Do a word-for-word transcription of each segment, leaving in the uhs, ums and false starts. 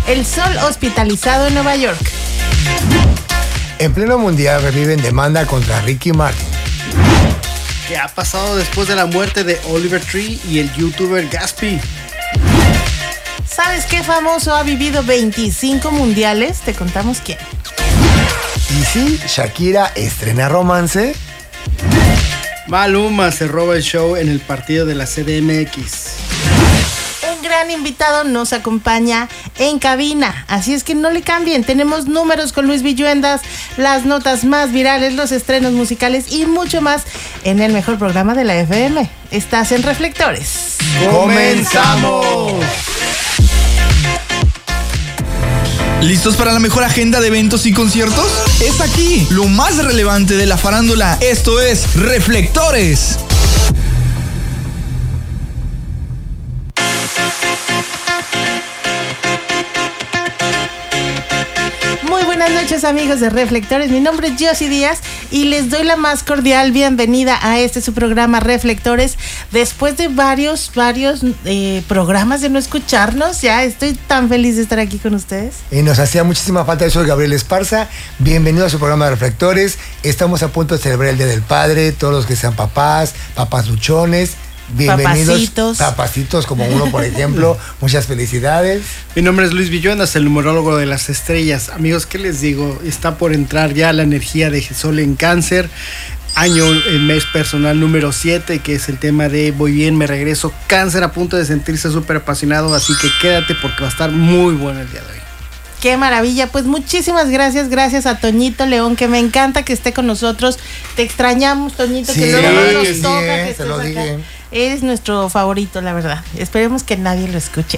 El Sol hospitalizado en Nueva York. En pleno mundial reviven demanda contra Ricky Martin. ¿Qué ha pasado después de la muerte de Oliver Tree y el youtuber Gatsby? ¿Sabes qué famoso ha vivido veinticinco mundiales? Te contamos quién. ¿Y si Shakira estrena romance? Maluma se roba el show en el partido de la C D M X. Un gran invitado nos acompaña en cabina, así es que no le cambien. Tenemos números con Luis Villuendas, las notas más virales, los estrenos musicales y mucho más en el mejor programa de la F M. Estás en Reflectores. ¡Comenzamos! ¿Listos para la mejor agenda de eventos y conciertos? Es aquí lo más relevante de la farándula. Esto es Reflectores. Muy buenas noches, amigos de Reflectores. Mi nombre es Josie Díaz y les doy la más cordial bienvenida a este su programa Reflectores. Después de varios, varios eh, programas de no escucharnos, ya estoy tan feliz de estar aquí con ustedes. Y nos hacía muchísima falta eso de Gabriel Esparza. Bienvenido a su programa de Reflectores. Estamos a punto de celebrar el Día del Padre. Todos los que sean papás, papás luchones. Bienvenidos, papacitos. papacitos como uno, por ejemplo. Muchas felicidades. Mi nombre es Luis Villuendas, el numerólogo de las estrellas. Amigos, ¿qué les digo? Está por entrar ya la energía de Sol en Cáncer. Año, el mes personal número siete, que es el tema de voy bien, me regreso. Cáncer a punto de sentirse súper apasionado, así que quédate porque va a estar muy bueno el día de hoy. Qué maravilla, pues muchísimas gracias, gracias a Toñito León, que me encanta que esté con nosotros. Te extrañamos, Toñito, Sí, que luego no nos sí, toca eh, que se estés lo acá. dije. Eres nuestro favorito, la verdad. Esperemos que nadie lo escuche.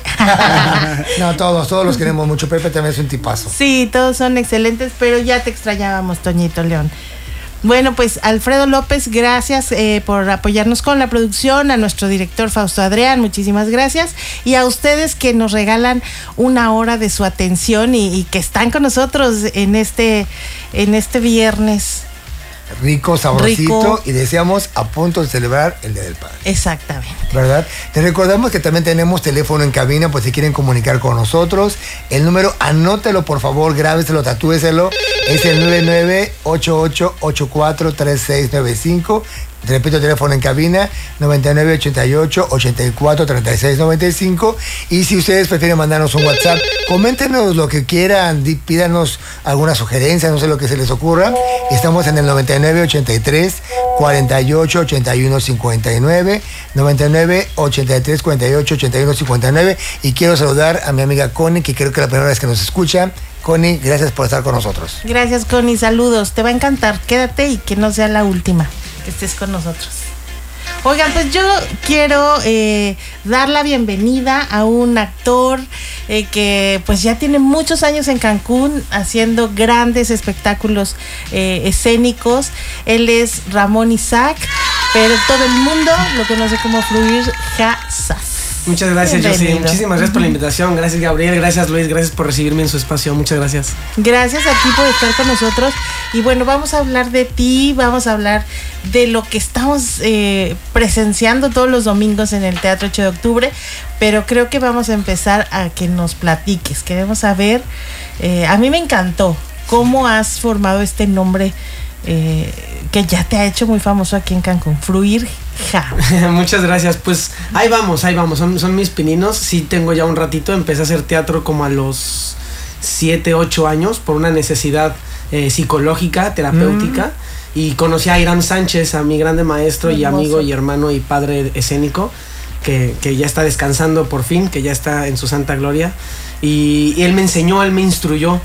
No, todos, todos los queremos mucho. Pepe también es un tipazo. Sí, todos son excelentes, pero ya te extrañábamos, Toñito León. Bueno, pues Alfredo López, gracias eh, por apoyarnos con la producción, a nuestro director Fausto Adrián, muchísimas gracias, y a ustedes que nos regalan una hora de su atención y, y que están con nosotros en este, en este viernes. Rico, sabrosito, Rico. Y deseamos a punto de celebrar el Día del Padre. Exactamente. ¿Verdad? Te recordamos que también tenemos teléfono en cabina, pues si quieren comunicar con nosotros. El número, anótelo por favor, grábeselo, tatúeselo. Es el nueve nueve ocho ocho ocho cuatro tres seis nueve cinco. Te repito, teléfono en cabina, noventa y nueve ochenta y ocho ochenta y cuatro treinta y seis noventa y cinco. Y si ustedes prefieren mandarnos un WhatsApp, coméntenos lo que quieran, di- pídanos alguna sugerencia, no sé lo que se les ocurra. Estamos en el noventa y nueve ochenta y tres cuarenta y ocho ochenta y uno cincuenta y nueve, noventa y nueve ochenta y tres cuarenta y ocho ochenta y uno cincuenta y nueve. Y quiero saludar a mi amiga Connie, que creo que es la primera vez que nos escucha. Connie, gracias por estar con nosotros. Gracias, Connie, saludos. Te va a encantar. Quédate y que no sea la última que estés con nosotros. Oigan, pues yo quiero eh, dar la bienvenida a un actor eh, que pues ya tiene muchos años en Cancún haciendo grandes espectáculos eh, escénicos. Él es Ramón Isaac, pero todo el mundo lo conoce como Fluir Jasas. Muchas gracias, Bienvenido. Josie. Muchísimas gracias por la invitación. Gracias, Gabriel. Gracias, Luis. Gracias por recibirme en su espacio. Muchas gracias. Gracias a ti por estar con nosotros. Y bueno, vamos a hablar de ti, vamos a hablar de lo que estamos eh, presenciando todos los domingos en el Teatro ocho de octubre. Pero creo que vamos a empezar a que nos platiques. Queremos saber, eh, a mí me encantó cómo has formado este nombre eh, que ya te ha hecho muy famoso aquí en Cancún, Fluir Ja. Muchas gracias. Pues ahí vamos, ahí vamos. Son, son mis pininos. Sí, tengo ya un ratito. Empecé a hacer teatro como a los siete, ocho años por una necesidad eh, psicológica, terapéutica. Mm. Y conocí a Irán Sánchez, a mi grande maestro y amigo y hermano y padre escénico, que, que ya está descansando por fin, que ya está en su santa gloria. Y, y él me enseñó, él me instruyó.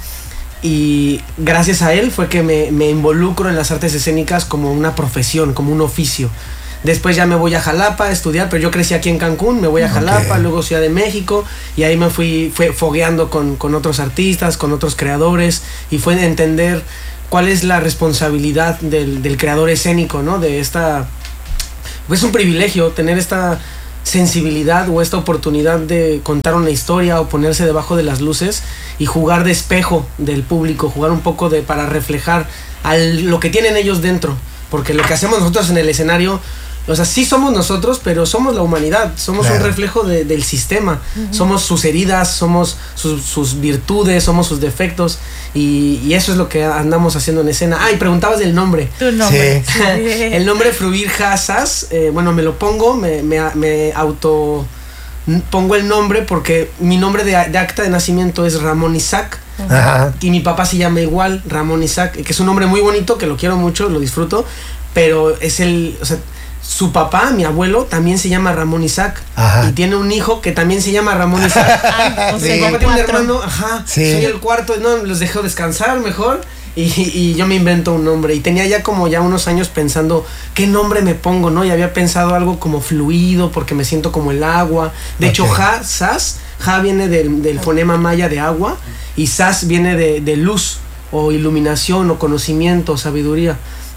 Y gracias a él fue que me, me involucro en las artes escénicas como una profesión, como un oficio. Después ya me voy a Jalapa a estudiar, pero yo crecí aquí en Cancún, me voy a Jalapa, okay. Luego Ciudad de México, y ahí me fui, fui fogueando con, con otros artistas, con otros creadores, y fue de entender cuál es la responsabilidad del, del creador escénico, ¿no? De esta... Pues es un privilegio tener esta sensibilidad o esta oportunidad de contar una historia o ponerse debajo de las luces y jugar de espejo del público, jugar un poco de para reflejar al, lo que tienen ellos dentro. Porque lo que hacemos nosotros en el escenario O sea, sí somos nosotros, pero somos la humanidad, somos claro. un reflejo de, del sistema, uh-huh. somos sus heridas, somos sus, sus virtudes, somos sus defectos, y, y eso es lo que andamos haciendo en escena. Ah, y preguntabas del nombre. Tu nombre. Sí. El nombre Fruir Hazas, eh, bueno, me lo pongo, me, me, me auto pongo el nombre porque mi nombre de, de acta de nacimiento es Ramón Isaac. Ajá. Y mi papá se llama igual, Ramón Isaac, que es un nombre muy bonito, que lo quiero mucho, lo disfruto, pero es el, o sea, su papá, mi abuelo, también se llama Ramón Isaac. Ajá. Y tiene un hijo que también se llama Ramón Isaac. Ah, o sea, sí. Mi papá tiene un hermano, ajá, sí. Soy el cuarto, no, los dejo descansar mejor. Y, y yo me invento un nombre. Y tenía ya como ya unos años pensando qué nombre me pongo, ¿no? Y había pensado algo como fluido, porque me siento como el agua. De okay. hecho, Ja, Sas, Ja viene del, del fonema maya de agua, y Sas viene de, de luz, o iluminación, o conocimiento, o sabiduría.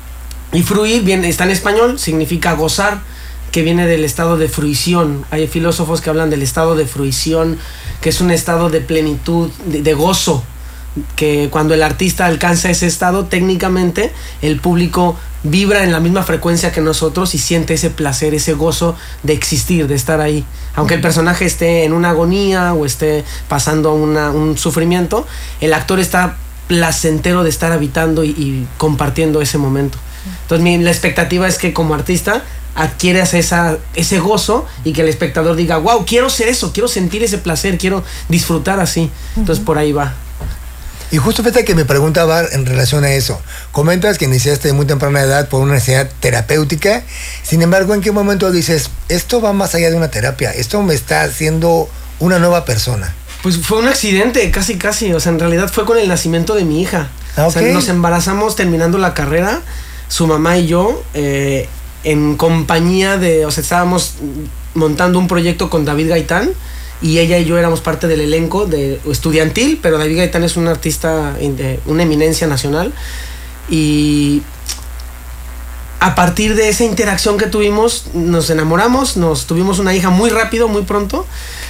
Y fruir viene, está en español, significa gozar, que viene del estado de fruición. Hay filósofos que hablan del estado de fruición, que es un estado de plenitud, de, de gozo, que cuando el artista alcanza ese estado, técnicamente el público vibra en la misma frecuencia que nosotros y siente ese placer, ese gozo de existir, de estar ahí. Aunque el personaje esté en una agonía o esté pasando una, un sufrimiento, el actor está placentero de estar habitando y, y compartiendo ese momento. Entonces mi, la expectativa es que como artista adquieras esa, ese gozo y que el espectador diga, wow, quiero ser eso, quiero sentir ese placer, quiero disfrutar así. Entonces uh-huh. por ahí va. Y justo fíjate que me preguntaba en relación a eso. Comentas que iniciaste de muy temprana edad por una necesidad terapéutica. Sin embargo, ¿en qué momento dices, esto va más allá de una terapia? Esto me está haciendo una nueva persona. Pues fue un accidente, casi casi. O sea, en realidad fue con el nacimiento de mi hija. Okay. O sea, nos embarazamos terminando la carrera, su mamá y yo, eh, en compañía de... O sea, estábamos montando un proyecto con David Gaitán, y ella y yo éramos parte del elenco de estudiantil, pero David Gaitán es un artista de una eminencia nacional, y a partir de esa interacción que tuvimos nos enamoramos, nos tuvimos una hija muy rápido, muy pronto,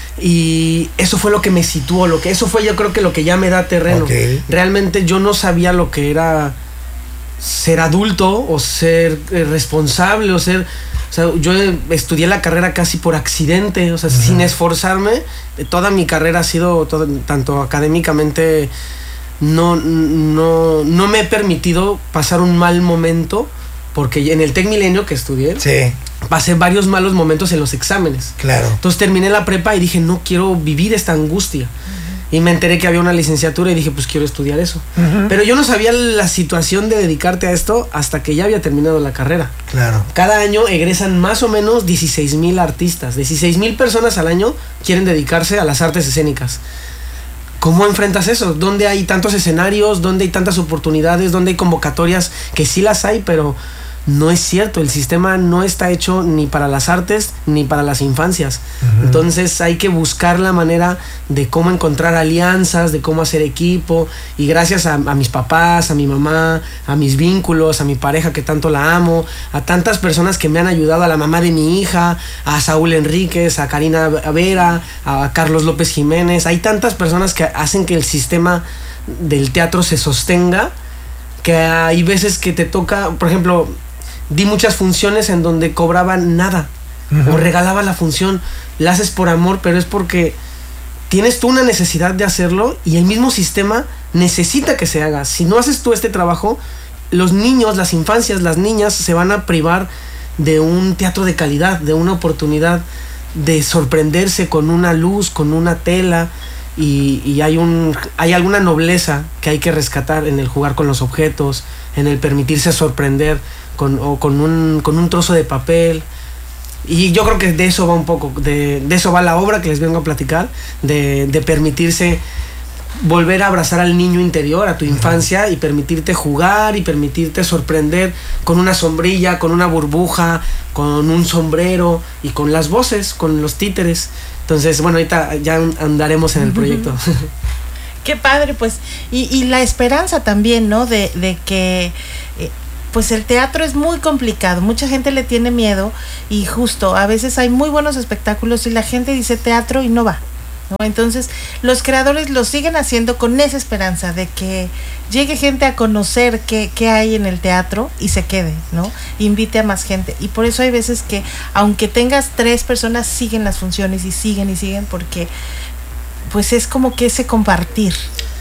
y eso fue lo que me situó, lo que eso fue yo creo que lo que ya me da terreno. Okay. Realmente yo no sabía lo que era ser adulto o ser eh, responsable o ser... O sea, yo estudié la carrera casi por accidente, o sea, uh-huh. sin esforzarme. Toda mi carrera ha sido, todo, tanto académicamente, no, no, no me he permitido pasar un mal momento, porque en el Tec Milenio que estudié, sí. pasé varios malos momentos en los exámenes. Claro. Entonces terminé la prepa y dije, no quiero vivir esta angustia. Y me enteré que había una licenciatura y dije, pues quiero estudiar eso. Uh-huh. Pero yo no sabía la situación de dedicarte a esto hasta que ya había terminado la carrera. Claro. Cada año egresan más o menos dieciséis mil artistas. dieciséis mil personas al año quieren dedicarse a las artes escénicas. ¿Cómo enfrentas eso? ¿Dónde hay tantos escenarios? ¿Dónde hay tantas oportunidades? ¿Dónde hay convocatorias? Que sí las hay, pero... No es cierto, el sistema no está hecho ni para las artes ni para las infancias. Uh-huh. Entonces hay que buscar la manera de cómo encontrar alianzas, de cómo hacer equipo, y gracias a, a mis papás, a mi mamá, a mis vínculos, a mi pareja que tanto la amo, a tantas personas que me han ayudado, a la mamá de mi hija, a Saúl Enríquez, a Karina Vera, a Carlos López Jiménez. Hay tantas personas que hacen que el sistema del teatro se sostenga, que hay veces que te toca, por ejemplo, di muchas funciones en donde cobraban nada, uh-huh. o regalaba la función, la haces por amor, pero es porque tienes tú una necesidad de hacerlo y el mismo sistema necesita que se haga. Si no haces tú este trabajo, los niños, las infancias, las niñas se van a privar de un teatro de calidad, de una oportunidad de sorprenderse con una luz, con una tela, y, y hay un hay alguna nobleza que hay que rescatar en el jugar con los objetos, en el permitirse sorprender con, o con, un, con un trozo de papel. Y yo creo que de eso va un poco, de, de eso va la obra que les vengo a platicar, de, de permitirse volver a abrazar al niño interior, a tu infancia, y permitirte jugar y permitirte sorprender con una sombrilla, con una burbuja, con un sombrero y con las voces, con los títeres. Entonces, bueno, ahorita ya andaremos en el proyecto. Qué padre, pues. Y, y la esperanza también, ¿no? De, de que... Eh, pues el teatro es muy complicado, mucha gente le tiene miedo, y justo a veces hay muy buenos espectáculos y la gente dice teatro y no va. ¿no? Entonces, los creadores lo siguen haciendo con esa esperanza de que llegue gente a conocer qué, qué hay en el teatro y se quede, ¿no? Invite a más gente. Y por eso hay veces que, aunque tengas tres personas, siguen las funciones y siguen y siguen porque, pues es como que ese compartir.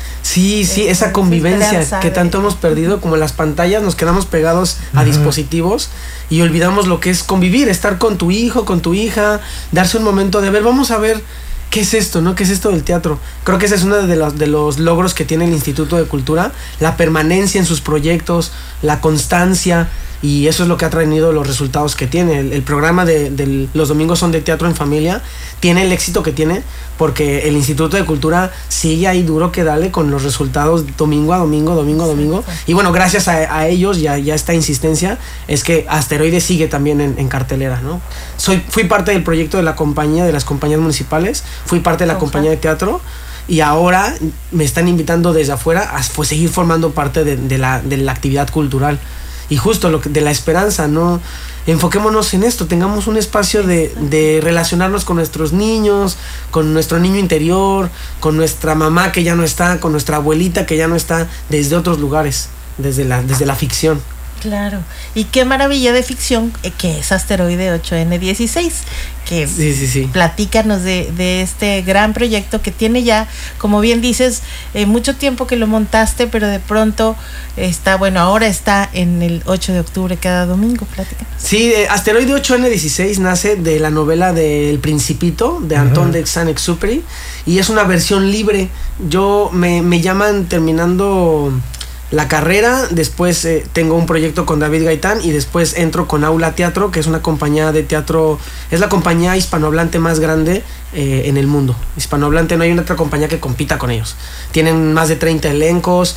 Sí, sí, esa Esa convivencia esperanza que de- tanto hemos perdido, como las pantallas, nos quedamos pegados a dispositivos y olvidamos lo que es convivir, estar con tu hijo, con tu hija, darse un momento de ver, vamos a ver qué es esto, ¿no? ¿Qué es esto del teatro? Creo que ese es uno de los, de los logros que tiene el Instituto de Cultura, la permanencia en sus proyectos, la constancia, y eso es lo que ha traído los resultados que tiene. El, el programa de, de Los Domingos Son de Teatro en Familia tiene el éxito que tiene porque el Instituto de Cultura sigue ahí duro que dale con los resultados domingo a domingo, domingo a domingo. Y bueno, gracias a, a ellos y a, y a esta insistencia es que Asteroide sigue también en, en cartelera, ¿no? Soy, fui parte del proyecto de la compañía, de las compañías municipales, fui parte de la Ojalá. compañía de teatro. Y ahora me están invitando desde afuera a pues, seguir formando parte de, de, la, de la actividad cultural. Y justo lo que, de la esperanza, ¿no? Enfoquémonos en esto, tengamos un espacio de, de relacionarnos con nuestros niños, con nuestro niño interior, con nuestra mamá que ya no está, con nuestra abuelita que ya no está, desde otros lugares, desde la, desde la ficción. Claro. Y qué maravilla de ficción eh, que es Asteroide ocho ene dieciséis. Que Sí, sí, sí. platícanos de, de este gran proyecto que tiene ya, como bien dices, eh, mucho tiempo que lo montaste, pero de pronto está, bueno, ahora está en el ocho de octubre cada domingo. Platícanos. Sí, eh, Asteroide ocho ene dieciséis nace de la novela de El Principito, de Antoine de Saint-Exupéry, y es una versión libre. Yo me, me llaman terminando la carrera, después eh, tengo un proyecto con David Gaitán y después entro con Aula Teatro, que es una compañía de teatro, es la compañía hispanohablante más grande eh, en el mundo. Hispanohablante, no hay una otra compañía que compita con ellos. Tienen más de treinta elencos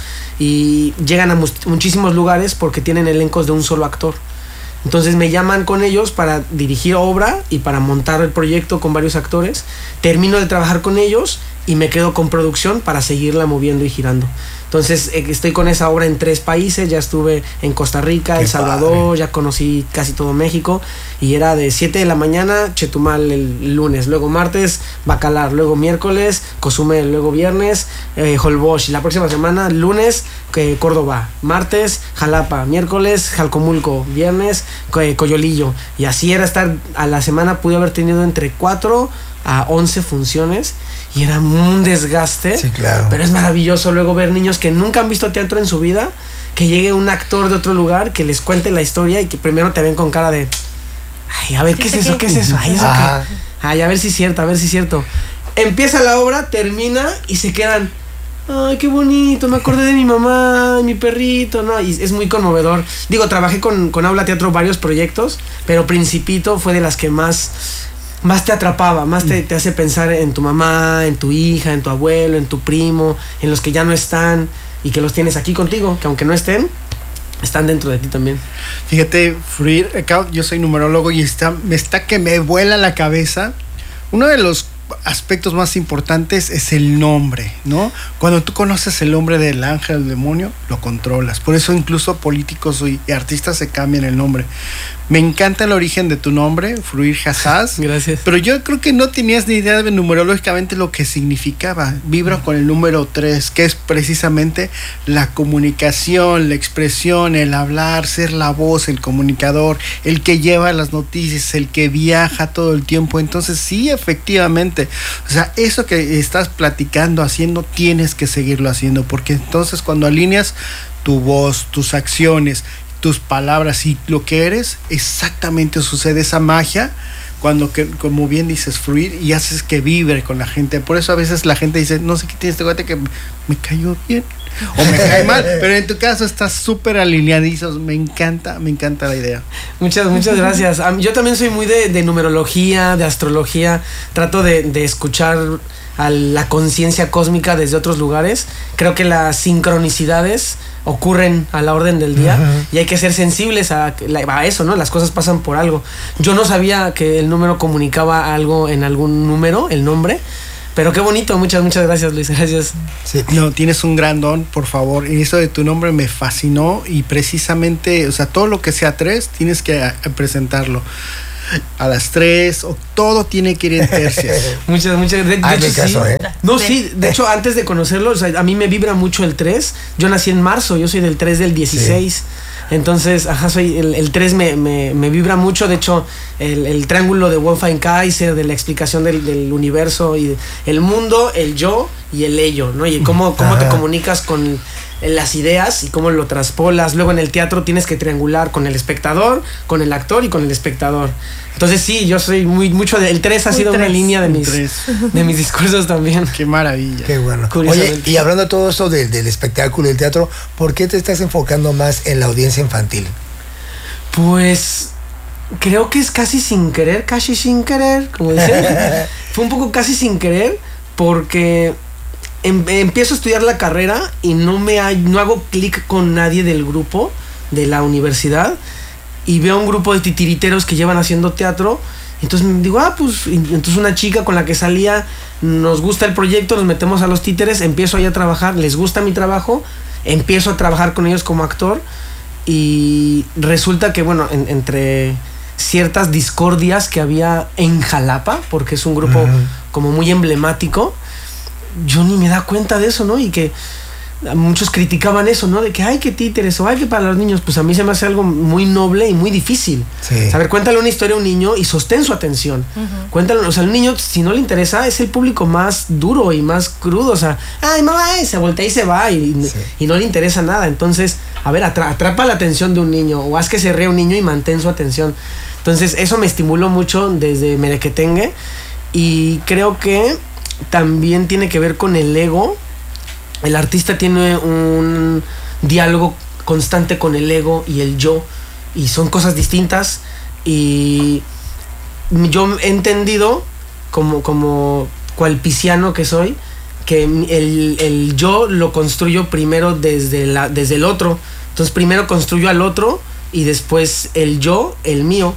y llegan a mus- muchísimos lugares porque tienen elencos de un solo actor. Entonces me llaman con ellos para dirigir obra y para montar el proyecto con varios actores. Termino de trabajar con ellos y me quedo con producción para seguirla moviendo y girando. Entonces eh, estoy con esa obra en tres países. Ya estuve en Costa Rica, Qué El Salvador, padre. ya conocí casi todo México. Y era de siete de la mañana, Chetumal el lunes. Luego martes, Bacalar. Luego miércoles, Cozumel. Luego viernes, eh, Holbox. Y la próxima semana, lunes, eh, Córdoba. Martes, Jalapa. Miércoles, Jalcomulco. Viernes, eh, Coyolillo. Y así era estar a la semana. Pude haber tenido entre cuatro a once funciones. Y era un desgaste. Sí, claro. Pero es maravilloso luego ver niños que nunca han visto teatro en su vida, que llegue un actor de otro lugar, que les cuente la historia y que primero te ven con cara de, ay, a ver, ¿qué es eso? ¿Qué es eso? Ay, ¿eso Ajá. qué? Ay, a ver si es cierto, a ver si es cierto. Empieza la obra, termina y se quedan, ay, qué bonito, me acordé de mi mamá, de mi perrito, ¿no? Y es muy conmovedor. Digo, trabajé con, con Aula Teatro varios proyectos, pero Principito fue de las que más... más te atrapaba, más te, te hace pensar en tu mamá, en tu hija, en tu abuelo, en tu primo, en los que ya no están y que los tienes aquí contigo, que aunque no estén, están dentro de ti también. Fíjate, Fruir, acá yo soy numerólogo y está, me está que me vuela la cabeza. Uno de los aspectos más importantes es el nombre, ¿no? Cuando tú conoces el nombre del ángel, del demonio, lo controlas. Por eso incluso políticos y artistas se cambian el nombre. Me encanta el origen de tu nombre, Fruir Hassas. Gracias. Pero yo creo que no tenías ni idea de numerológicamente lo que significaba. Vibra con el número tres, que es precisamente la comunicación, la expresión, el hablar, ser la voz, el comunicador, el que lleva las noticias, el que viaja todo el tiempo. Entonces sí, efectivamente, o sea, eso que estás platicando, haciendo, tienes que seguirlo haciendo, porque entonces cuando alineas tu voz, tus acciones, tus palabras y lo que eres, exactamente sucede esa magia cuando, que, como bien dices, fluir y haces que vibre con la gente. Por eso a veces la gente dice, no sé qué tiene este guate que me cayó bien o me cae mal, pero en tu caso estás súper alineadizos. Me encanta, me encanta la idea. Muchas, muchas gracias. A mí- Yo también soy muy de, de numerología, de astrología. Trato de, de escuchar a la conciencia cósmica desde otros lugares. Creo que las sincronicidades ocurren a la orden del día uh-huh. y hay que ser sensibles a, a eso, ¿no? Las cosas pasan por algo. Yo no sabía que el número comunicaba algo en algún número, el nombre. Pero qué bonito, muchas, muchas gracias, Luis, gracias. Sí. No, tienes un gran don, por favor. Y eso de tu nombre me fascinó y precisamente, o sea, todo lo que sea tres, tienes que a, a presentarlo. a las tres, o todo tiene que ir en tercios. Muchas, muchas. De, de Ay, hecho, me caso, sí. ¿eh? No, sí, de hecho, antes de conocerlo, o sea, a mí me vibra mucho el tres. Yo nací en marzo, yo soy del tres del dieciséis. Sí. Entonces, ajá, soy el, el tres me, me, me vibra mucho. De hecho, el, el triángulo de Wolfgang-Kaiser, de la explicación del, del universo y de, el mundo, el yo y el ello, ¿no? Y cómo, cómo te comunicas con las ideas y cómo lo traspolas. Luego en el teatro tienes que triangular con el espectador, con el actor y con el espectador. Entonces sí, yo soy muy mucho del tres, ha muy sido tres. Una línea de mis, de mis discursos también. Qué maravilla. Qué bueno. Oye, y hablando de todo eso del, del espectáculo y el teatro, ¿por qué te estás enfocando más en la audiencia infantil? Pues creo que es casi sin querer, casi sin querer, como dicen. Fue un poco casi sin querer porque em, empiezo a estudiar la carrera y no, me hay, no hago clic con nadie del grupo de la universidad. Y veo un grupo de titiriteros que llevan haciendo teatro. Entonces digo, ah, pues, entonces una chica con la que salía, nos gusta el proyecto, nos metemos a los títeres, empiezo ahí a trabajar, les gusta mi trabajo, empiezo a trabajar con ellos como actor. Y resulta que, bueno, en, entre ciertas discordias que había en Jalapa, porque es un grupo uh-huh. como muy emblemático, yo ni me da cuenta de eso, ¿no? Y que muchos criticaban eso, ¿no? De que ay, qué títeres, o ay, que para los niños. Pues a mí se me hace algo muy noble y muy difícil. Sí. Saber, cuéntale una historia a un niño y sostén su atención. Uh-huh. Cuéntale, o sea, el niño, si no le interesa, es el público más duro y más crudo. O sea, ay, mamá, se voltea y se va y, sí. y no le interesa nada. Entonces, a ver, atra- atrapa la atención de un niño o haz que se ría un niño y mantén su atención. Entonces, eso me estimuló mucho desde Merequetengue y creo que también tiene que ver con el ego. El artista tiene un diálogo constante con el ego y el yo, y son cosas distintas. Y yo he entendido, como, como cual pisciano que soy, que el, el yo lo construyo primero desde, la, desde el otro. Entonces primero construyo al otro y después el yo, el mío.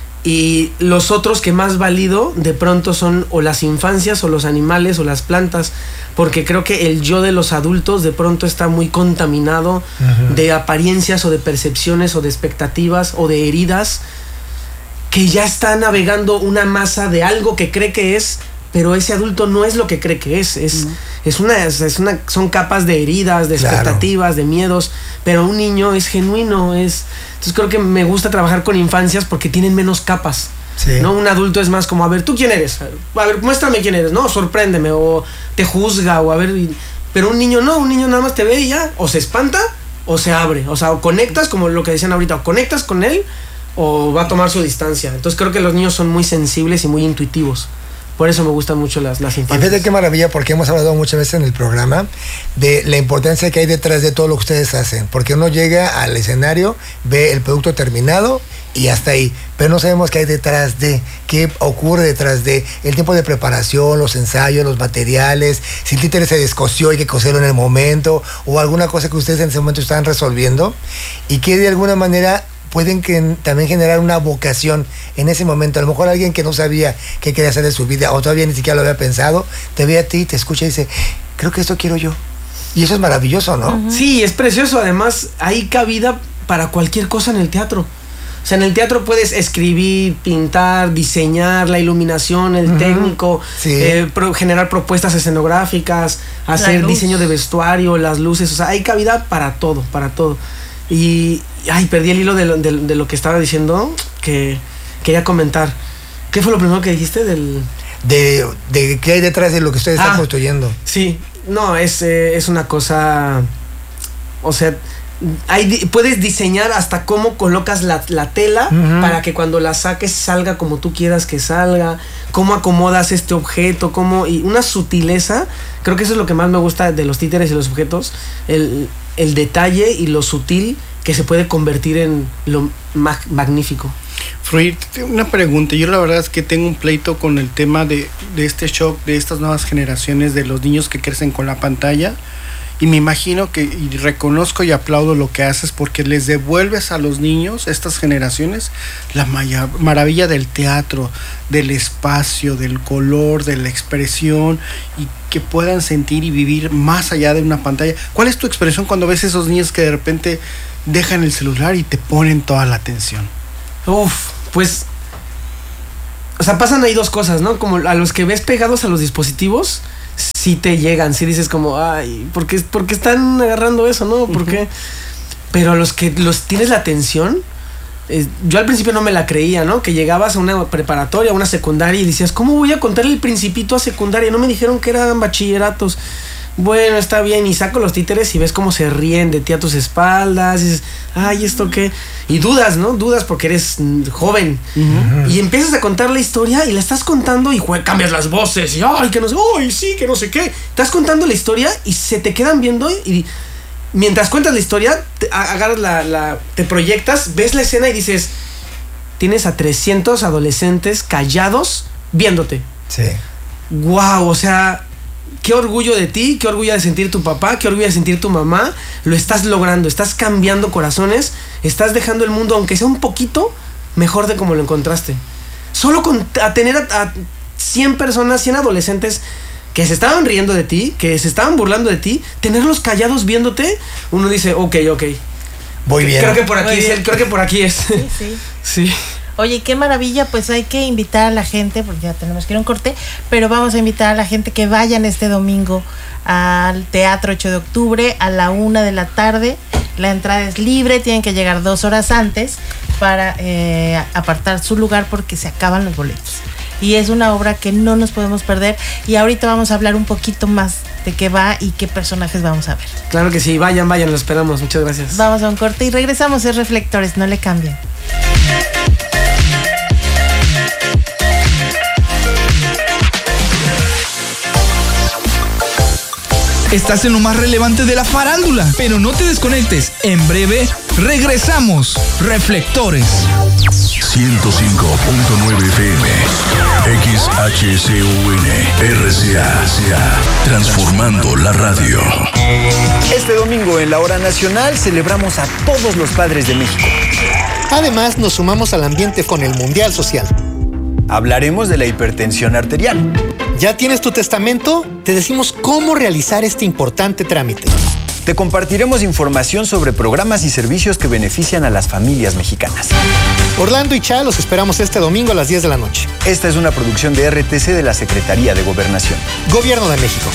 Y los otros que más valido de pronto son o las infancias o los animales o las plantas, porque creo que el yo de los adultos de pronto está muy contaminado uh-huh. de apariencias o de percepciones o de expectativas o de heridas, que ya está navegando una masa de algo que cree que es, pero ese adulto no es lo que cree que es, es, uh-huh. es, una, es una, son capas de heridas, de expectativas, claro. de miedos, pero un niño es genuino, es... Entonces creo que me gusta trabajar con infancias porque tienen menos capas, sí. ¿no? Un adulto es más como, a ver, ¿tú quién eres? A ver, muéstrame quién eres, ¿no? Sorpréndeme, o te juzga, o a ver... Pero un niño no, un niño nada más te ve y ya, o se espanta, o se abre, o sea, o conectas, como lo que decían ahorita, o conectas con él, o va a tomar su distancia. Entonces creo que los niños son muy sensibles y muy intuitivos. Por eso me gustan mucho las, las infancias. Y fíjate qué maravilla, porque hemos hablado muchas veces en el programa de la importancia que hay detrás de todo lo que ustedes hacen. Porque uno llega al escenario, ve el producto terminado y hasta ahí. Pero no sabemos qué hay detrás de, qué ocurre detrás de, el tiempo de preparación, los ensayos, los materiales, si el títere se descosió, hay que coserlo en el momento, o alguna cosa que ustedes en ese momento están resolviendo, y que de alguna manera pueden que también generar una vocación en ese momento. A lo mejor alguien que no sabía qué quería hacer de su vida o todavía ni siquiera lo había pensado, te ve a ti, te escucha y dice, creo que esto quiero yo. Y eso es maravilloso, ¿no? Uh-huh. Sí, es precioso. Además, hay cabida para cualquier cosa en el teatro. O sea, en el teatro puedes escribir, pintar, diseñar, la iluminación, el uh-huh. técnico, sí. eh, pro- generar propuestas escenográficas, hacer diseño de vestuario, las luces. O sea, hay cabida para todo, para todo. Y, ay, perdí el hilo de lo, de, de lo que estaba diciendo, que quería comentar. ¿Qué fue lo primero que dijiste del...? De, de qué hay detrás de lo que ustedes ah, están construyendo. Sí, no, es, eh, es una cosa... O sea, hay, puedes diseñar hasta cómo colocas la, la tela uh-huh. para que cuando la saques salga como tú quieras que salga, cómo acomodas este objeto, cómo... Y una sutileza, creo que eso es lo que más me gusta de los títeres y los objetos, el... el detalle y lo sutil que se puede convertir en lo mag- magnífico. Freud, una pregunta. Yo la verdad es que tengo un pleito con el tema de, de este shock de estas nuevas generaciones de los niños que crecen con la pantalla, y me imagino que, y reconozco y aplaudo lo que haces, porque les devuelves a los niños, estas generaciones, la maya, maravilla del teatro, del espacio, del color, de la expresión, y que puedan sentir y vivir más allá de una pantalla. ¿Cuál es tu expresión cuando ves esos niños que de repente dejan el celular y te ponen toda la atención? Uf, pues O sea, pasan ahí dos cosas, ¿no? Como a los que ves pegados a los dispositivos, sí te llegan, sí dices como, ay, ¿por qué, por qué están agarrando eso, no? ¿Por qué? Pero a los que los tienes la atención, eh, yo al principio no me la creía, ¿no? Que llegabas a una preparatoria, a una secundaria y decías, ¿cómo voy a contarle el Principito a secundaria? No me dijeron que eran bachilleratos. Bueno, está bien, y saco los títeres y ves cómo se ríen de ti a tus espaldas, y dices, ay, ¿esto qué? Y dudas, ¿no? Dudas porque eres joven. Uh-huh. Y empiezas a contar la historia y la estás contando y jue- cambias las voces y, ay, que no sé, ay, sí, que no sé qué. Estás contando la historia y se te quedan viendo y mientras cuentas la historia, te agarras la, la, te proyectas, ves la escena y dices, tienes a trescientos adolescentes callados viéndote. Sí. Wow, o sea, qué orgullo de ti, qué orgullo de sentir tu papá, qué orgullo de sentir tu mamá. Lo estás logrando, estás cambiando corazones, estás dejando el mundo, aunque sea un poquito, mejor de como lo encontraste. Solo con a tener a, a cien personas, cien adolescentes que se estaban riendo de ti, que se estaban burlando de ti, tenerlos callados viéndote, uno dice, ok, ok. Voy bien. Creo que por aquí es, creo que por aquí es. Sí, sí. Sí. Oye, qué maravilla, pues hay que invitar a la gente, porque ya tenemos que ir a un corte, pero vamos a invitar a la gente que vayan este domingo al Teatro ocho de octubre a la una de la tarde. La entrada es libre, tienen que llegar dos horas antes para eh, apartar su lugar porque se acaban los boletos. Y es una obra que no nos podemos perder. Y ahorita vamos a hablar un poquito más de qué va y qué personajes vamos a ver. Claro que sí, vayan, vayan, lo esperamos. Muchas gracias. Vamos a un corte y regresamos. Es Reflectores, no le cambien. Estás en lo más relevante de la farándula, pero no te desconectes. En breve, regresamos. Reflectores. ciento cinco punto nueve F M, X H C U N, R C A, transformando la radio. Este domingo en la hora nacional celebramos a todos los padres de México. Además, nos sumamos al ambiente con el Mundial Social. Hablaremos de la hipertensión arterial. ¿Ya tienes tu testamento? Te decimos cómo realizar este importante trámite. Te compartiremos información sobre programas y servicios que benefician a las familias mexicanas. Orlando y Cha los esperamos este domingo a las diez de la noche. Esta es una producción de R T C de la Secretaría de Gobernación. Gobierno de México.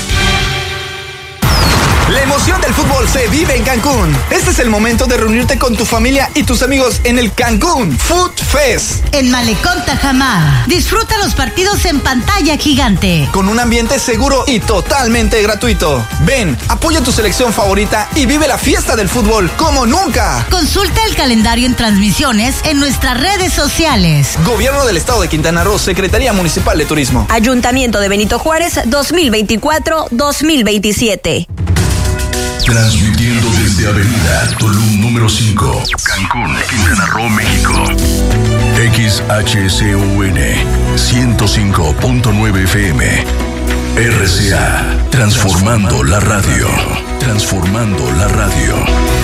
La emoción del fútbol se vive en Cancún. Este es el momento de reunirte con tu familia y tus amigos en el Cancún Food Fest. En Malecón Tajamar. Disfruta los partidos en pantalla gigante. Con un ambiente seguro y totalmente gratuito. Ven, apoya tu selección favorita y vive la fiesta del fútbol como nunca. Consulta el calendario en transmisiones en nuestras redes sociales. Gobierno del Estado de Quintana Roo, Secretaría Municipal de Turismo. Ayuntamiento de Benito Juárez, dos mil veinticuatro a dos mil veintisiete. Transmitiendo desde Avenida Tulum número cinco, Cancún, Quintana Roo, México. X H C U N ciento cinco punto nueve F M. R C A, transformando la radio. Transformando la radio.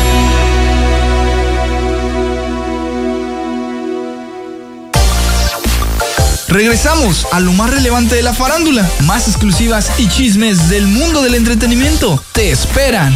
Regresamos a lo más relevante de la farándula. Más exclusivas y chismes del mundo del entretenimiento te esperan.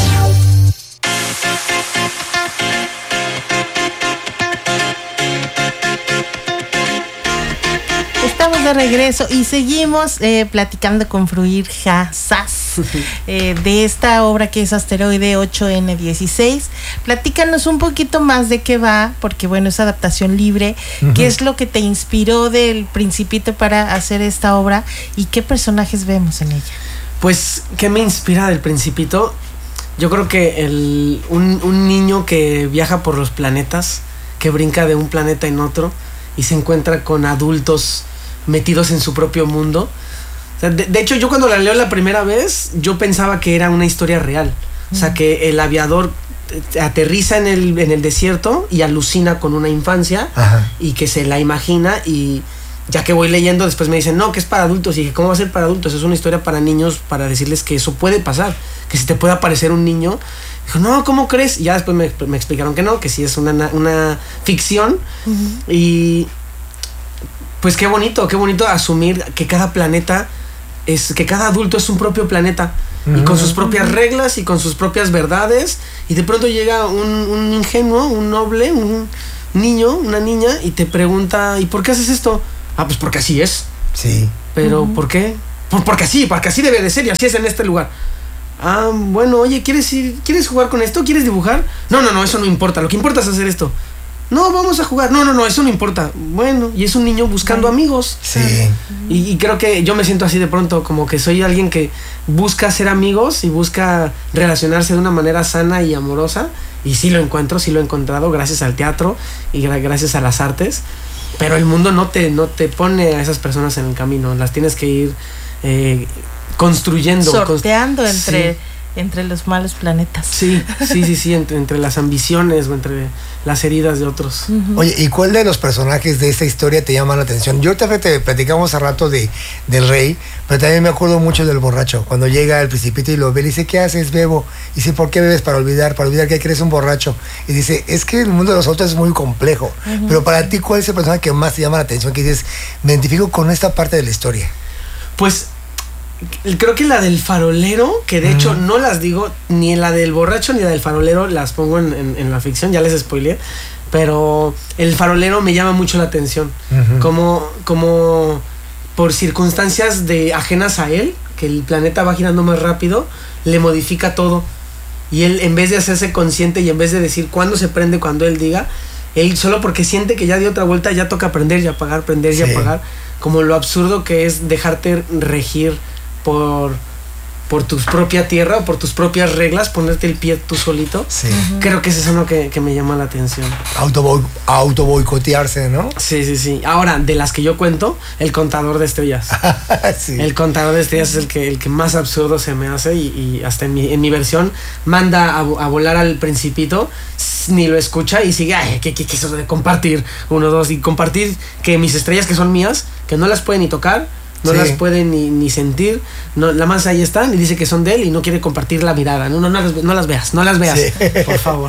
Estamos de regreso y seguimos eh, platicando con Fruir Jasas eh, de esta obra que es Asteroide ocho ene dieciséis. Platícanos un poquito más de qué va, porque bueno, es adaptación libre. Uh-huh. ¿Qué es lo que te inspiró del Principito para hacer esta obra y qué personajes vemos en ella? Pues, ¿qué me inspira del Principito? Yo creo que el, un, un niño que viaja por los planetas, que brinca de un planeta en otro y se encuentra con adultos metidos en su propio mundo. O sea, de, de hecho, yo cuando la leo la primera vez, yo pensaba que era una historia real. O sea, que el aviador aterriza en el, en el desierto y alucina con una infancia. Ajá. Y que se la imagina, y ya que voy leyendo, después me dicen, no, que es para adultos. Y dije, ¿cómo va a ser para adultos? Es una historia para niños, para decirles que eso puede pasar, que si te puede aparecer un niño. Dijo, no, ¿cómo crees? Y ya después me, me explicaron que no, que sí es una, una ficción. Uh-huh. Y pues qué bonito, qué bonito asumir que cada planeta es, que cada adulto es un propio planeta. Uh-huh. Y con sus propias reglas y con sus propias verdades. Y de pronto llega un, un ingenuo, un noble, un niño, una niña, y te pregunta, ¿y por qué haces esto? Ah, pues porque así es. Sí. Pero, Ujú. ¿por qué? Por- porque así, porque así debe de ser y así es en este lugar. Ah, bueno, oye, ¿quieres ir, ¿quieres jugar con esto? ¿Quieres dibujar? No, no, no, eso no importa. Lo que importa es hacer esto. No, vamos a jugar. No, no, no, eso no importa. Bueno, y es un niño buscando amigos. Sí. Y, y creo que yo me siento así de pronto, como que soy alguien que busca ser amigos y busca relacionarse de una manera sana y amorosa. Y sí lo encuentro, sí lo he encontrado gracias al teatro y gra- gracias a las artes. Pero el mundo no te, no te pone a esas personas en el camino. Las tienes que ir eh, construyendo. Sorteando Cons- entre, Sí. entre los malos planetas. Sí, sí, sí, sí, entre, entre las ambiciones o entre las heridas de otros. Oye, ¿y cuál de los personajes de esta historia te llama la atención? Yo te, te platicamos hace rato de, del rey, pero también me acuerdo mucho del borracho. Cuando llega el Principito y lo ve, le dice, ¿qué haces, bebo? Y dice, ¿por qué bebes? Para olvidar, para olvidar que eres un borracho. Y dice, es que el mundo de los otros es muy complejo. Ujú. Pero para ti, ¿cuál es el personaje que más te llama la atención? Que dices, me identifico con esta parte de la historia. Pues creo que la del farolero, que de hecho no las digo, ni la del borracho ni la del farolero las pongo en, en- en la ficción, ya les spoileé, pero el farolero me llama mucho la atención, Ujú. como, como por circunstancias de ajenas a él, que el planeta va girando más rápido, le modifica todo, y él en vez de hacerse consciente y en vez de decir cuándo se prende, cuando él diga, él solo porque siente que ya dio otra vuelta, ya toca prender y apagar, prender y Sí. apagar, como lo absurdo que es dejarte regir por, por tu propia tierra o por tus propias reglas, ponerte el pie tú solito. Sí. Creo que ese es uno que, que me llama la atención. Auto, auto boicotearse, ¿no? Sí, sí, sí. Ahora, de las que yo cuento, el contador de estrellas. Sí. El contador de estrellas es el que, el que más absurdo se me hace y, y hasta en mi, en mi versión manda a, vo- a volar al Principito, s- ni lo escucha y sigue, ay, ¿qué, qué, qué es eso de compartir? Uno, dos, y compartir que mis estrellas que son mías, que no las puede ni tocar, no Sí. las puede ni, ni sentir, no, la más ahí están y dice que son de él y no quiere compartir la mirada. No, no, no, las, no las veas, no las veas, Sí. por favor.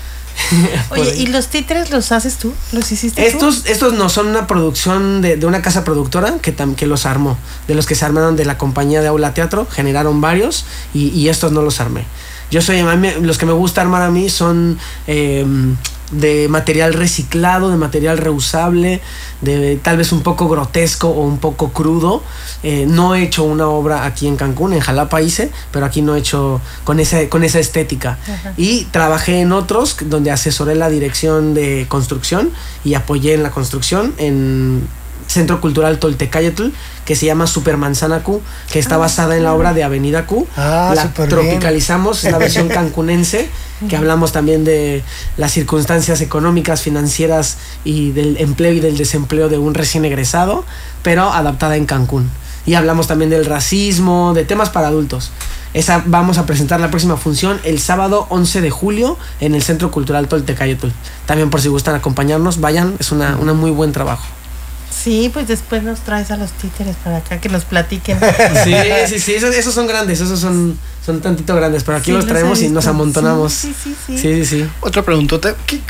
Por Oye, ahí. ¿y los títeres los haces tú? ¿Los hiciste tú? Estos, estos no son una producción de, de una casa productora que, tam- que los armó. De los que se armaron de la compañía de Aula Teatro, generaron varios y, y estos no los armé. Yo soy, a mí me- los que me gusta armar a mí son eh, de material reciclado, de material reusable, de tal vez un poco grotesco o un poco crudo. Eh, no he hecho una obra aquí en Cancún, en Jalapa hice, pero aquí no he hecho con esa, con esa estética. Ajá. Y trabajé en otros donde asesoré la dirección de construcción y apoyé en la construcción en Centro Cultural Toltecayetl, que se llama Supermanzana Q, que está Ah, basada en la obra de Avenida Q. Ah, la súper tropicalizamos, es la versión cancunense, que hablamos también de las circunstancias económicas, financieras y del empleo y del desempleo de un recién egresado, pero adaptada en Cancún. Y hablamos también del racismo, de temas para adultos. Esa vamos a presentar la próxima función el sábado once de julio en el Centro Cultural Toltecayetl. También por si gustan acompañarnos, vayan, es una, una muy buen trabajo. Sí, pues después nos traes a los títeres para acá que nos platiquen. Sí, sí, sí, esos, esos son grandes, esos son, son tantito grandes, pero aquí Sí, los los he traemos y nos visto. amontonamos. Sí, sí, sí, Sí, sí. sí, sí. Otra preguntota. ¿Qué,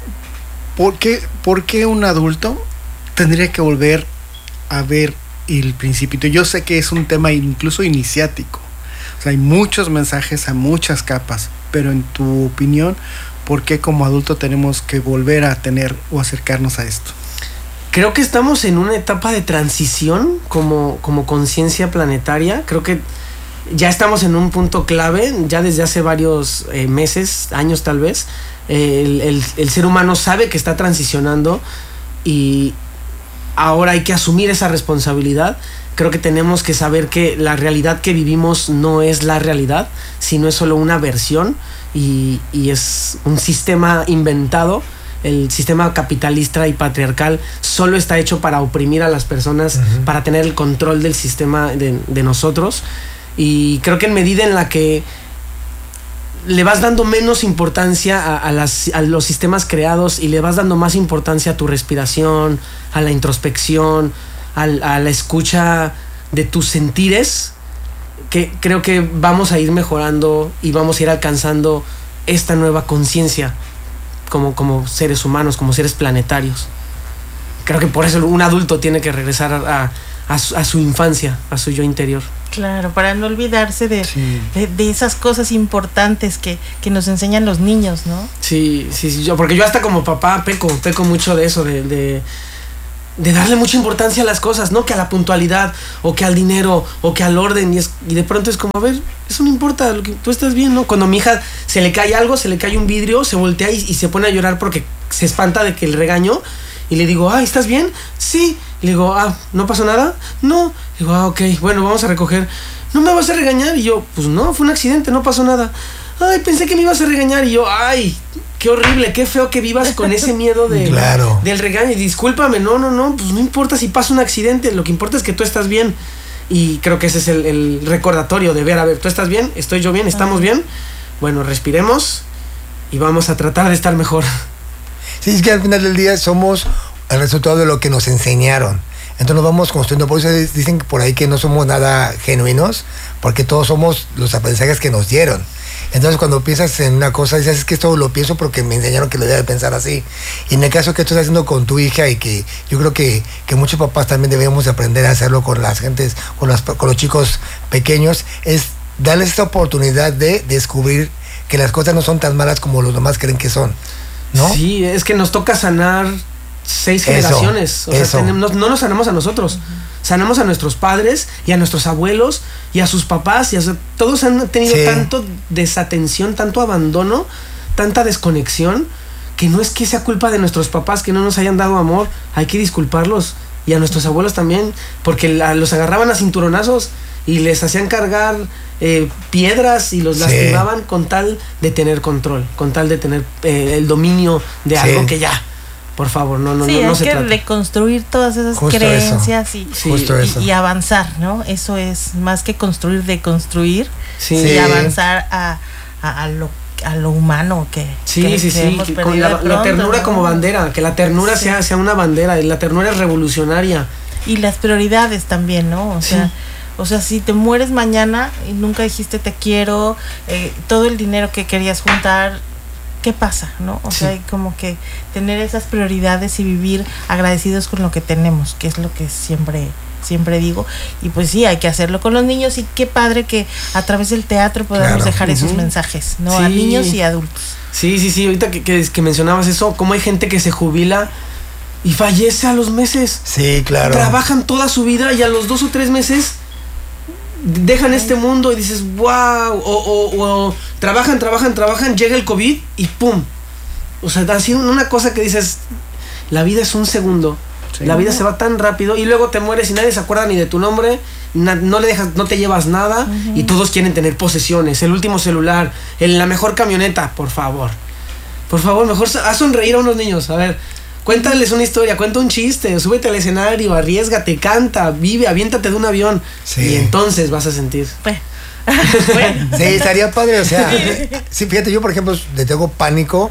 por, qué, ¿Por qué un adulto tendría que volver a ver El Principito? Yo sé que es un tema incluso iniciático. O sea, hay muchos mensajes a muchas capas, pero en tu opinión, ¿por qué como adulto tenemos que volver a tener o acercarnos a esto? Creo que estamos en una etapa de transición como, como conciencia planetaria. Creo que ya estamos en un punto clave, ya desde hace varios eh, meses, años tal vez. Eh, el, el- el ser humano sabe que está transicionando y ahora hay que asumir esa responsabilidad. Creo que tenemos que saber que la realidad que vivimos no es la realidad, sino es solo una versión y, y es un sistema inventado. El sistema capitalista y patriarcal solo está hecho para oprimir a las personas, Ujú. para tener el control del sistema de, de nosotros. Y creo que en medida en la que le vas dando menos importancia a, a las, a los sistemas creados y le vas dando más importancia a tu respiración, a la introspección, al- a la escucha de tus sentires, que creo que vamos a ir mejorando y vamos a ir alcanzando esta nueva conciencia como, como seres humanos, como seres planetarios. Creo que por eso un adulto tiene que regresar a, a- a su, a su infancia, a su yo interior. Claro, para no olvidarse de, Sí. de, de esas cosas importantes que, que nos enseñan los niños, ¿no? Sí, sí, sí, yo, porque yo hasta como papá peco, peco mucho de eso, de, de, de darle mucha importancia a las cosas, ¿no? Que a la puntualidad, o que al dinero, o que al orden, y, es, y de pronto es como, a ver, eso no importa, lo que, tú estás bien, ¿no? Cuando a mi hija se le cae algo, se le cae un vidrio, se voltea y, y se pone a llorar porque se espanta de que el regaño, y le digo, ay, ¿estás bien? Sí. Y le digo, ah, ¿no pasó nada? No. Le digo, ah, ok, bueno, vamos a recoger. ¿No me vas a regañar? Y yo, pues no, fue un accidente, no pasó nada. Ay, pensé que me ibas a regañar. Y yo, ay, qué horrible, qué feo que vivas con ese miedo de, claro. del regaño. Y discúlpame, no, no, no, pues no importa si pasa un accidente, lo que importa es que tú estás bien. Y creo que ese es el, el recordatorio de ver, a ver, ¿tú estás bien? ¿Estoy yo bien? ¿Estamos bien? Bueno, respiremos y vamos a tratar de estar mejor. Sí, es que al final del día somos el resultado de lo que nos enseñaron. Entonces nos vamos construyendo. Por eso dicen por ahí que no somos nada genuinos, porque todos somos los aprendizajes que nos dieron. Entonces cuando piensas en una cosa, dices, es que esto lo pienso porque me enseñaron que lo debía pensar así. Y en el caso que tú estás haciendo con tu hija, y que yo creo que, que muchos papás también debemos aprender a hacerlo con las gentes, con, las, con los chicos pequeños, es darles esta oportunidad de descubrir que las cosas no son tan malas como los demás creen que son, ¿no? Sí, es que nos toca sanar seis generaciones. Eso, o sea, eso. tenemos, no nos sanamos a nosotros, uh-huh. sanamos a nuestros padres y a nuestros abuelos y a sus papás. Y a su, todos han tenido sí. tanto desatención, tanto abandono, tanta desconexión, que no es que sea culpa de nuestros papás que no nos hayan dado amor. Hay que disculparlos. Y a nuestros abuelos también, porque la, los agarraban a cinturonazos y les hacían cargar eh, piedras y los sí. lastimaban con tal de tener control, con tal de tener eh, el dominio de sí. algo que ya, por favor, no, no, sí, no, no hay se que trata. Reconstruir todas esas Justo creencias y, sí. y, y avanzar, ¿no? Eso es más que construir, de construir sí. y avanzar a, a, a lo a lo humano que sí que, sí que sí con la, pronto, la ternura, ¿no? Como bandera, que la ternura sí. sea sea una bandera, y la ternura es revolucionaria. Y las prioridades también, ¿no? O sí. sea, o sea, si te mueres mañana y nunca dijiste te quiero, eh, todo el dinero que querías juntar, ¿qué pasa, no? O sí. sea, hay como que tener esas prioridades y vivir agradecidos con lo que tenemos, que es lo que siempre siempre digo. Y pues sí, hay que hacerlo con los niños, y qué padre que a través del teatro podamos claro. dejar uh-huh. esos mensajes, ¿no? Sí. A niños y adultos. Sí, sí, sí, ahorita que, que, que mencionabas eso, cómo hay gente que se jubila y fallece a los meses. Sí, claro. Trabajan toda su vida y a los dos o tres meses dejan este mundo y dices, wow, o, o, o trabajan, trabajan, trabajan, llega el COVID y pum. O sea, ha sido una cosa que dices, la vida es un segundo. Sí. La vida se va tan rápido y luego te mueres y nadie se acuerda ni de tu nombre, na, no le dejas, no te llevas nada uh-huh. y todos quieren tener posesiones, el último celular, el, la mejor camioneta, por favor. Por favor, mejor haz sonreír a unos niños, a ver. Cuéntales una historia, cuenta un chiste, súbete al escenario, arriésgate, canta, vive, aviéntate de un avión. Sí. Y entonces vas a sentir. Pues. Bueno. Sí, estaría padre, o sea, sí, fíjate, yo por ejemplo le tengo pánico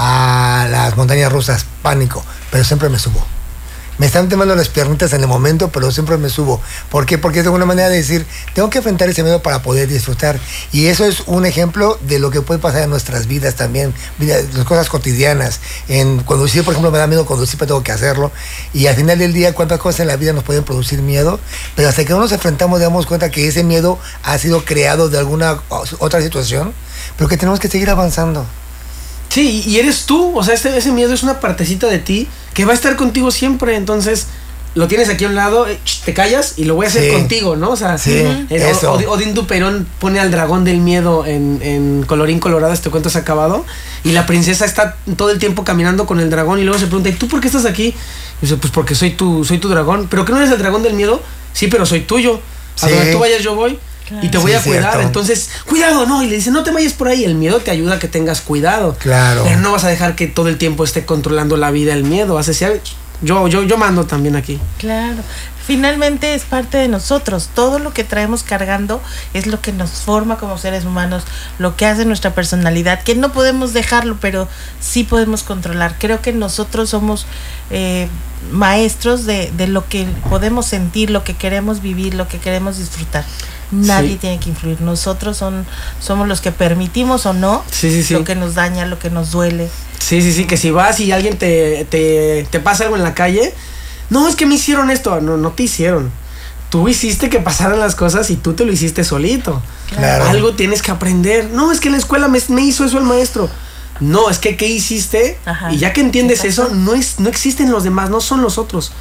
a las montañas rusas, pánico, pero siempre me subo. Me están temando las piernitas en el momento, pero siempre me subo. ¿Por qué? Porque es una manera de decir, tengo que enfrentar ese miedo para poder disfrutar. Y eso es un ejemplo de lo que puede pasar en nuestras vidas también, vida, las cosas cotidianas. En conducir, por ejemplo, me da miedo conducir, pero tengo que hacerlo. Y al final del día, cuántas cosas en la vida nos pueden producir miedo, pero hasta que no nos enfrentamos, damos cuenta que ese miedo ha sido creado de alguna otra situación, pero que tenemos que seguir avanzando. Sí, y eres tú, o sea, este, ese miedo es una partecita de ti que va a estar contigo siempre, entonces lo tienes aquí a un lado, te callas y lo voy a hacer sí. contigo, ¿no? O sea, sí, eh, eso. Odín Duperón pone al dragón del miedo en, en Colorín Colorado, este cuento se ha acabado, y la princesa está todo el tiempo caminando con el dragón y luego se pregunta, ¿y tú por qué estás aquí? Y dice, pues porque soy tu, soy tu dragón. ¿Pero que no eres el dragón del miedo? Sí, pero soy tuyo. A sí. donde tú vayas yo voy. Claro. Y te voy sí, a cuidar, cierto. Entonces, cuidado, no, y le dice, no te vayas por ahí, el miedo te ayuda a que tengas cuidado. Claro. Pero no vas a dejar que todo el tiempo esté controlando la vida el miedo, vas a decir, yo, yo, yo mando también aquí. Claro, finalmente es parte de nosotros, todo lo que traemos cargando es lo que nos forma como seres humanos, lo que hace nuestra personalidad, que no podemos dejarlo, pero sí podemos controlar. Creo que nosotros somos eh, maestros de, de lo que podemos sentir, lo que queremos vivir, lo que queremos disfrutar. Nadie sí. tiene que influir. Nosotros son somos los que permitimos o no sí, sí, sí. lo que nos daña, lo que nos duele. Sí, sí, sí, que si vas y alguien te, te, te pasa algo en la calle, no, es que me hicieron esto. No, no te hicieron. Tú hiciste que pasaran las cosas y tú te lo hiciste solito. Claro. Algo tienes que aprender. No, es que en la escuela me, me hizo eso el maestro. No, es que ¿qué hiciste? Ajá. Y ya que entiendes eso, no, es, no existen los demás, no son los otros.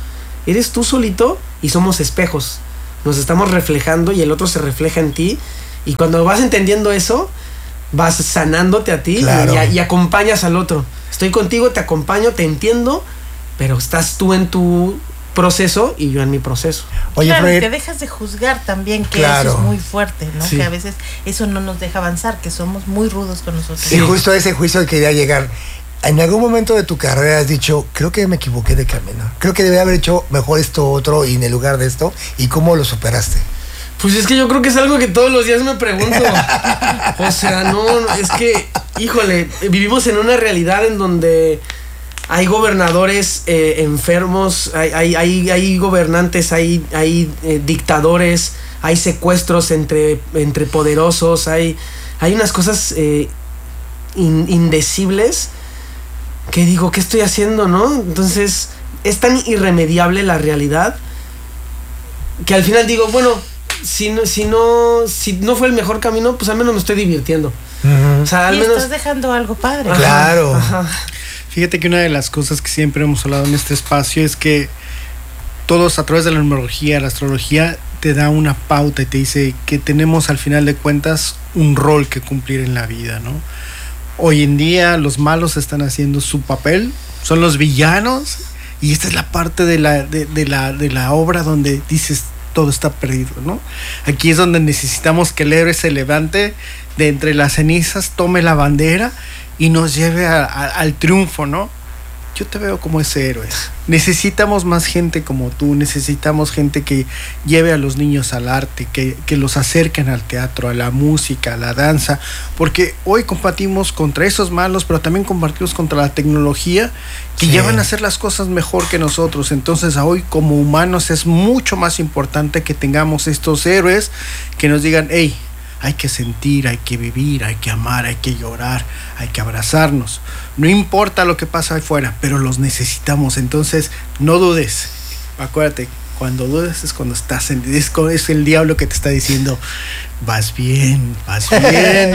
eres tú solito y somos espejos. Nos estamos reflejando y el otro se refleja en ti. Y cuando vas entendiendo eso, vas sanándote a ti, claro. y, y acompañas al otro. Estoy contigo, te acompaño, te entiendo, pero estás tú en tu proceso y yo en mi proceso. Oye, claro, Fred, y te dejas de juzgar también, que claro. eso es muy fuerte, ¿no? Sí. Que a veces eso no nos deja avanzar, que somos muy rudos con nosotros. Sí, justo a ese juicio quería llegar. ¿En algún momento de tu carrera has dicho, creo que me equivoqué de camino? Creo que debía haber hecho mejor esto otro y en el lugar de esto, ¿y cómo lo superaste? Pues es que yo creo que es algo que todos los días me pregunto. O sea, no, no, es que, híjole, vivimos en una realidad en donde hay gobernadores eh, enfermos, hay, hay, hay, hay gobernantes, hay, hay eh, dictadores, hay secuestros entre, entre poderosos, hay, hay unas cosas eh, in, indecibles que digo, ¿qué estoy haciendo, no? Entonces, es tan irremediable la realidad que al final digo, bueno, si no, si no, si no fue el mejor camino, pues al menos me estoy divirtiendo. Uh-huh. O sea, al y menos estás dejando algo padre. Ajá, claro. Ajá. Fíjate que una de las cosas que siempre hemos hablado en este espacio es que todos a través de la numerología, la astrología te da una pauta y te dice que tenemos al final de cuentas un rol que cumplir en la vida, ¿no? Hoy en día los malos están haciendo su papel, son los villanos, y esta es la parte de la, de, de la, de la obra donde dices todo está perdido, ¿no? Aquí es donde necesitamos que el héroe se levante de entre las cenizas, tome la bandera y nos lleve a, a, al triunfo, ¿no? Yo te veo como ese héroe. Necesitamos más gente como tú, necesitamos gente que lleve a los niños al arte, que, que los acerquen al teatro, a la música, a la danza, porque hoy combatimos contra esos malos, pero también combatimos contra la tecnología, que sí. ya van a hacer las cosas mejor que nosotros. Entonces hoy como humanos es mucho más importante que tengamos estos héroes que nos digan, hey, hay que sentir, hay que vivir, hay que amar, hay que llorar, hay que abrazarnos. No importa lo que pasa afuera, pero los necesitamos. Entonces, no dudes. Acuérdate, cuando dudes es cuando estás en... Es, es el diablo que te está diciendo, vas bien, vas bien.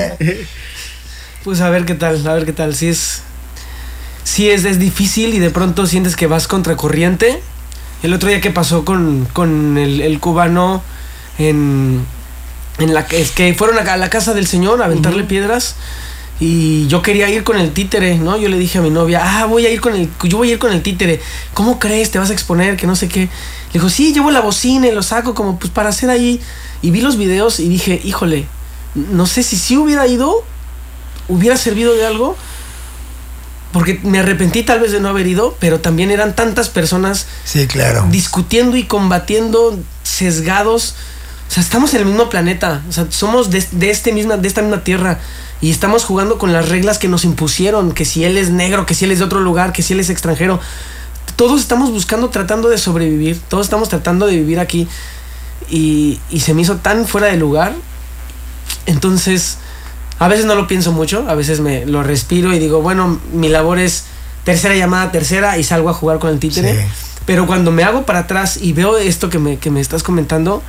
Pues a ver qué tal, a ver qué tal. Si es... Si es, es difícil y de pronto sientes que vas contracorriente. El otro día que pasó con, con el, el cubano en... En la que es que fueron a la casa del señor a aventarle uh-huh. piedras y yo quería ir con el títere, ¿no? Yo le dije a mi novia, ah, voy a ir con el, yo voy a ir con el títere. ¿Cómo crees? ¿Te vas a exponer? Que no sé qué. Le dijo, sí, llevo la bocina y lo saco como pues para hacer ahí. Y vi los videos y dije, híjole, no sé si sí hubiera ido, hubiera servido de algo, porque me arrepentí tal vez de no haber ido, pero también eran tantas personas sí, claro. discutiendo y combatiendo, sesgados. O sea, estamos en el mismo planeta, o sea, somos de, de, este misma, de esta misma tierra y estamos jugando con las reglas que nos impusieron, que si él es negro, que si él es de otro lugar, que si él es extranjero. Todos estamos buscando, tratando de sobrevivir, todos estamos tratando de vivir aquí y, y se me hizo tan fuera de lugar. Entonces, a veces no lo pienso mucho, a veces me lo respiro y digo, bueno, mi labor es tercera llamada, tercera y salgo a jugar con el títere. Sí. Pero cuando me hago para atrás y veo esto que me, que me estás comentando...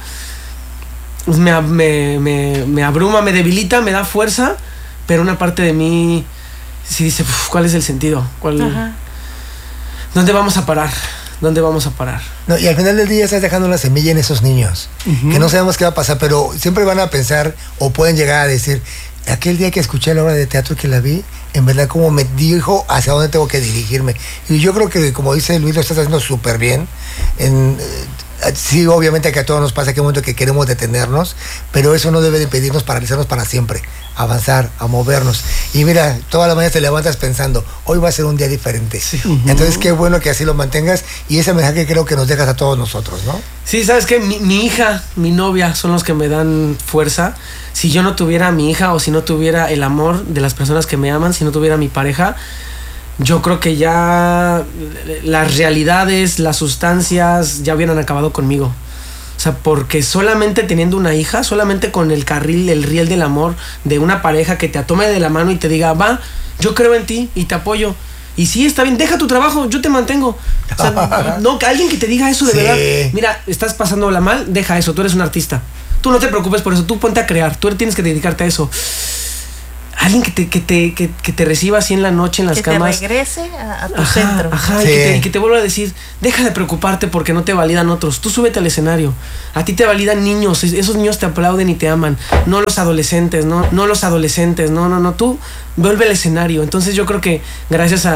Me, me, me, me abruma, me debilita, me da fuerza, pero una parte de mí sí dice, ¿cuál es el sentido? ¿Cuál, ¿Dónde vamos a parar? ¿Dónde vamos a parar? No, y al final del día estás dejando una semilla en esos niños, uh-huh. que no sabemos qué va a pasar, pero siempre van a pensar o pueden llegar a decir, aquel día que escuché la obra de teatro que la vi, en verdad como me dijo hacia dónde tengo que dirigirme. Y yo creo que, como dice Luis, lo estás haciendo súper bien. En, sí, obviamente que a todos nos pasa que hay un momento que queremos detenernos, pero eso no debe de impedirnos paralizarnos para siempre, avanzar, a movernos. Y mira, toda la mañana te levantas pensando, hoy va a ser un día diferente. Sí. Uh-huh. Entonces qué bueno que así lo mantengas y ese mensaje creo que nos dejas a todos nosotros, ¿no? Sí, ¿sabes qué? Mi, mi hija, mi novia son los que me dan fuerza. Si yo no tuviera a mi hija o si no tuviera el amor de las personas que me aman, si no tuviera a mi pareja, yo creo que ya las realidades, las sustancias ya hubieran acabado conmigo. O sea, porque solamente teniendo una hija, solamente con el carril, el riel del amor de una pareja que te tome de la mano y te diga, va, yo creo en ti y te apoyo. Y sí, está bien, deja tu trabajo, yo te mantengo. O sea, no, que alguien que te diga eso de sí. verdad. Mira, estás pasándola mal, deja eso, tú eres un artista. Tú no te preocupes por eso, tú ponte a crear, tú tienes que dedicarte a eso. alguien que te, que te, que, que te reciba así en la noche en las que camas. Que te regrese a, a tu ajá, centro. Ajá, sí. y, que te, y que te vuelva a decir, deja de preocuparte porque no te validan otros. Tú súbete al escenario. A ti te validan niños, esos niños te aplauden y te aman. No los adolescentes, no, no los adolescentes, no, no, no. Tú vuelve al escenario. Entonces yo creo que gracias a